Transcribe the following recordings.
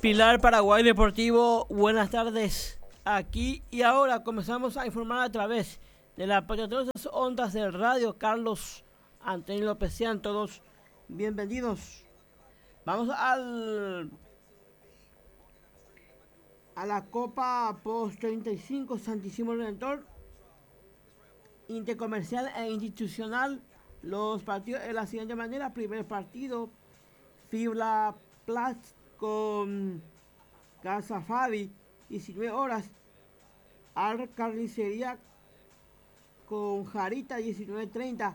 Pilar Paraguay Deportivo, buenas tardes. Aquí y ahora comenzamos a informar a través de las poderosas ondas del radio. Carlos Antonio López, sean todos bienvenidos. Vamos a la Copa Post 35 Santísimo Redentor, intercomercial e institucional. Los partidos de la siguiente manera: primer partido, Fibra Plus con Casa Fabi, 19 horas. Carnicería con Jarita, 19:30.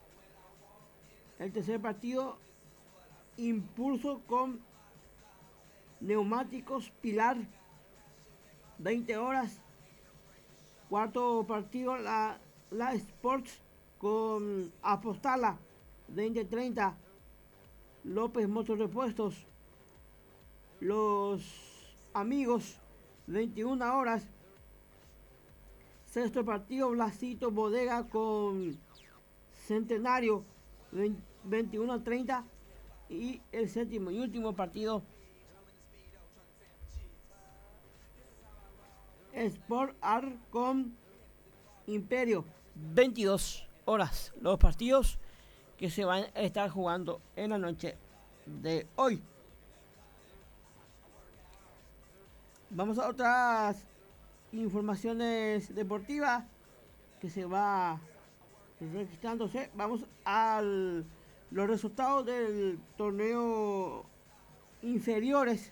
El tercer partido, Impulso con Neumáticos Pilar, 20 horas. Cuarto partido, la Sports con Apostala, 20:30. López Motos Repuestos, Los Amigos, 21 horas. Sexto partido, Blasito Bodega con Centenario, 21:30. Y el séptimo y último partido, Sport Art con Imperio, 22 horas. Los partidos que se van a estar jugando en la noche de hoy. Vamos a otras informaciones deportivas que se va registrándose. Vamos a los resultados del torneo inferiores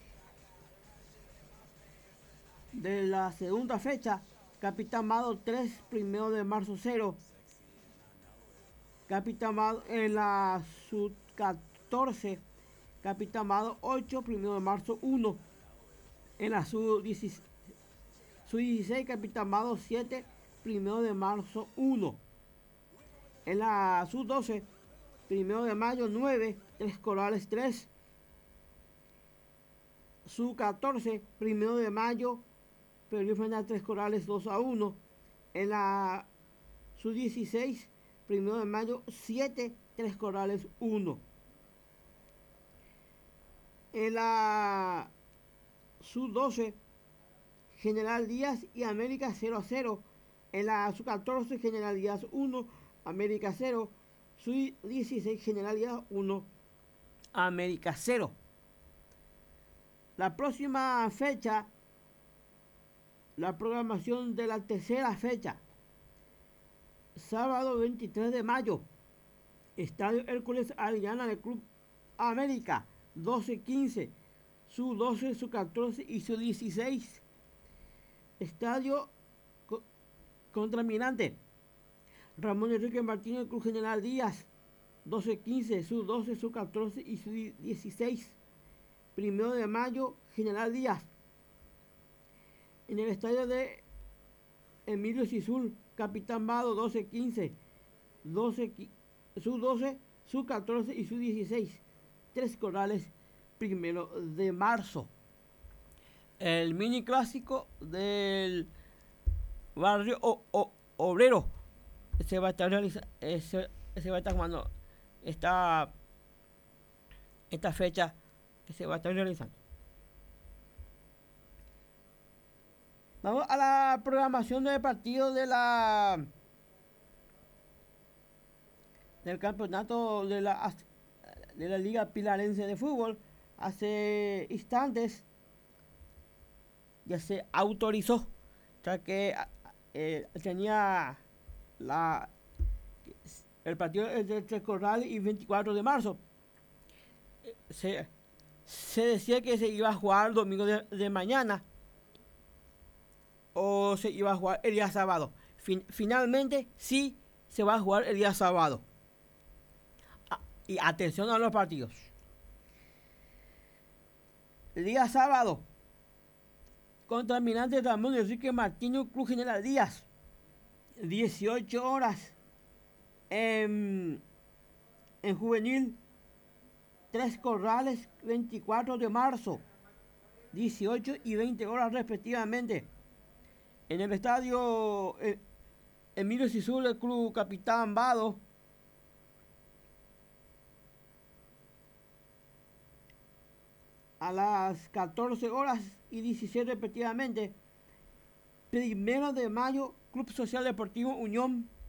de la segunda fecha. Capitán Mado 3, 1 de marzo 0. Capitán Mado en la sub 14. Capitán Mado 8, 1 de marzo 1. En la sub 16, Capitán Mado 7, 1 de marzo 1. En la sub 12, 1 de mayo 9, 3 Corales 3. Sub 14, 1 de mayo, perdió frente a 3 Corales 2-1. En la sub 16, 1 de mayo 7, 3 Corales 1. En la sub 12, General Díaz y América 0-0. En la sub 14, General Díaz 1, América 0. Sub 16, General Díaz 1, América 0. La próxima fecha, la programación de la tercera fecha, sábado 23 de mayo, Estadio Hércules Arellana del Club América, 12:15. Sub 12, sub 14 y sub 16. Estadio contra Mirante, Ramón Enrique Martínez, Club General Díaz, 12:15. Sub 12, sub 14 y sub 16. 1 de mayo, General Díaz. En el estadio de Emilio Cisul, Capitán Mado, 12:15. Sub 12, sub 14 y sub 16. 3 Corrales, 1 de marzo. El mini clásico del barrio obrero se va a estar realizando, se va a estar jugando esta fecha que se va a estar realizando. Vamos a la programación del partido del campeonato de la Liga Pilarense de Fútbol. Hace instantes ya se autorizó, ya que tenía el partido de Tres Corrales y 24 de marzo. Se decía que se iba a jugar el domingo de mañana o se iba a jugar el día sábado. Finalmente sí se va a jugar el día sábado. Y atención a los partidos. El día sábado, contra Mirante Ramón Enrique Martínez, Club General Díaz, 18 horas. En juvenil, 3 Corrales, 24 de marzo, 18 y 20 horas respectivamente. En el estadio Emilio Cisul, el Club Capitán Vado, a las 14 horas y 17 respectivamente. 1 de mayo, Club Social Deportivo Unión